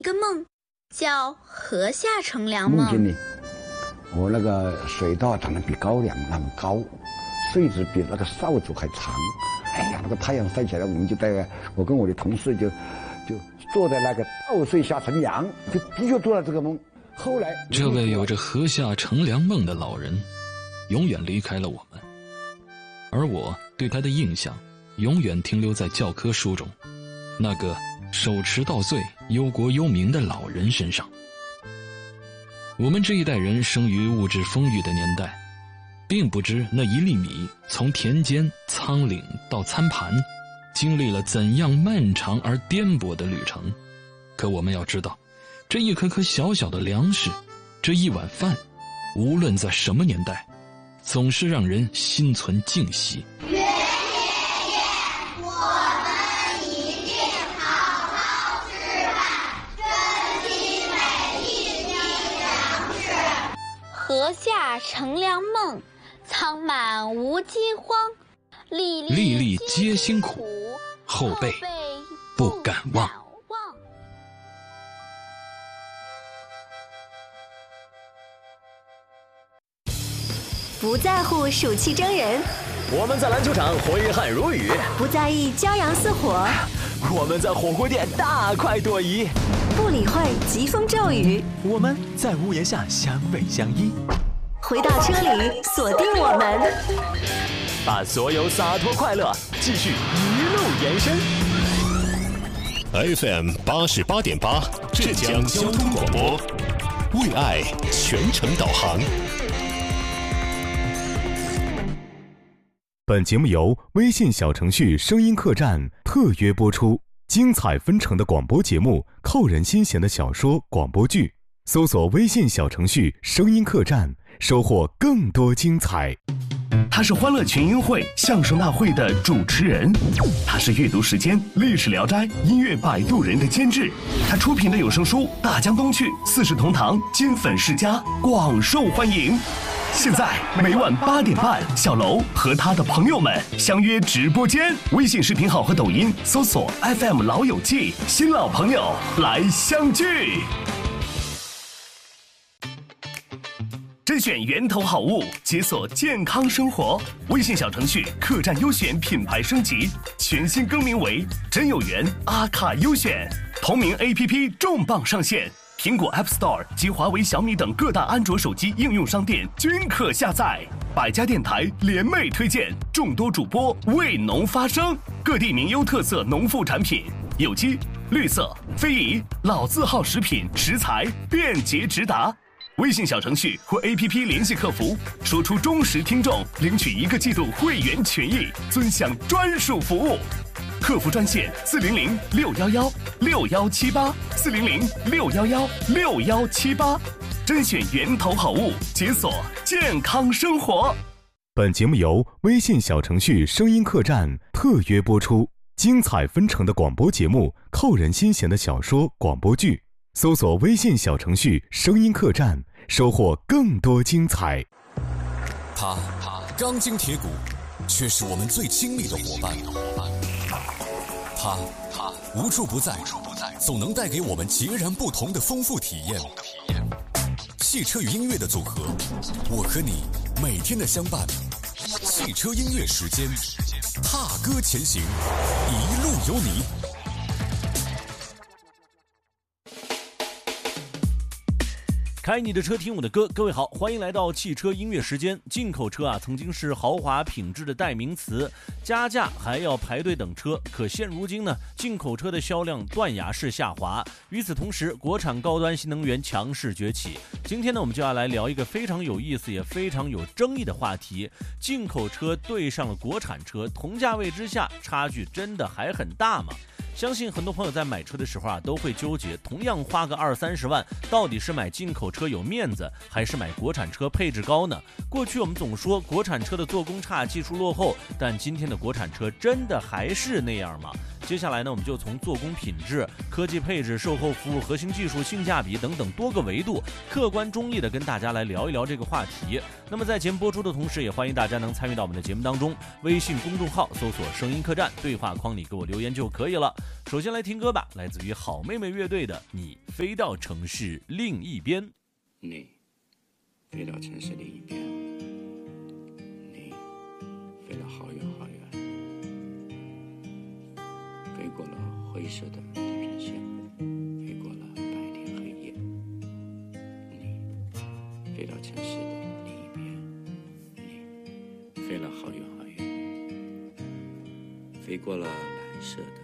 一个梦叫河下乘凉梦。 梦见呢，我那个水稻长得比高粱那么高，穗子比那个扫帚还长。哎呀，那个太阳晒起来，我跟我的同事就坐在那个稻穗下乘凉，就的确做了这个梦。后来， 这位有着河下乘凉梦的老人，永远离开了我们，而我对他的印象，永远停留在教科书中，那个手持稻穗、忧国忧民的老人身上。我们这一代人生于物质丰裕的年代，并不知那一粒米从田间、仓廪到餐盘，经历了怎样漫长而颠簸的旅程。可我们要知道，这一颗颗小小的粮食，这一碗饭，无论在什么年代，总是让人心存敬惜。 河下乘凉梦，仓满无饥荒，粒粒皆辛苦，后辈不敢忘。 不在乎暑气蒸人， 我们在篮球场挥汗如雨； 不在意骄阳似火， 我们在火锅店大快朵颐； 不理会疾风骤雨， 我们在屋檐下相偎相依。 回到车里，锁定我们， 把所有洒脱快乐继续一路延伸。 FM 88.8浙江交通广播，为爱全程导航。 本节目由微信小程序声音客栈特约播出，精彩纷呈的广播节目，扣人心弦的小说、广播剧，搜索微信小程序声音客栈，收获更多精彩。 他是欢乐群英会相声大会的主持人，他是阅读时间历史聊斋音乐摆渡人的监制，他出品的有声书《大江东去》四世同堂金粉世家广受欢迎。现在每晚8点半，小楼和他的朋友们相约直播间，微信视频号和抖音搜索 FM 老友记，新老朋友来相聚。甄选源头好物，解锁健康生活。微信小程序客栈优选品牌升级，全新更名为真有缘阿卡优选。同名 APP 重磅上线，苹果 App Store 及华为、小米等各大安卓手机应用商店均可下载。百家电台联袂推荐，众多主播为农发声，各地名优特色农副产品，有机、绿色、非遗、老字号食品食材便捷直达。微信小程序或 APP 联系客服，说出忠实听众，领取1个季度会员权益，尊享专属服务。客服专线400-611-6178，400-611-6178，甄选源头好物，解锁健康生活。 本节目由微信小程序声音客栈特约播出，精彩纷呈的广播节目，扣人心弦的小说、广播剧，搜索微信小程序声音客栈，收获更多精彩。 他钢筋铁骨，却是我们最亲密的伙伴。他无处不在，总能带给我们截然不同的丰富体验。汽车与音乐的组合，我和你每天的相伴。汽车音乐时间，踏歌前行，一路有你。 开你的车，听我的歌。各位好，欢迎来到汽车音乐时间。进口车曾经是豪华品质的代名词，加价还要排队等车。可现如今呢，进口车的销量断崖式下滑。与此同时，国产高端新能源强势崛起。今天呢，我们就要来聊一个非常有意思也非常有争议的话题：进口车对上了国产车，同价位之下，差距真的还很大吗？相信很多朋友在买车的时候都会纠结，同样花个20-30万，到底是买进口车有面子，还是买国产车配置高呢？过去我们总说国产车的做工差、技术落后，但今天的国产车真的还是那样吗？ 接下来呢，我们就从做工品质、科技配置、售后服务、核心技术、性价比等等多个维度，客观中立的跟大家来聊一聊这个话题。那么在节目播出的同时，也欢迎大家能参与到我们的节目当中，微信公众号搜索声音客栈，对话框里给我留言就可以了。首先来听歌吧，来自于好妹妹乐队的《你飞到城市另一边》。 你飞到城市另一边，你飞了好远好远，飞过了灰色的地平线，飞过了白天黑夜。你飞到城市的另一边，你飞了好远好远，飞过了蓝色的